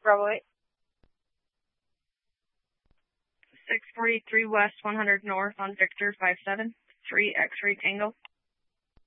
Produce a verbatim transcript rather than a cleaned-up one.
Bravo eight. six forty-three West, one hundred North on Victor five seven, three X-ray Tango.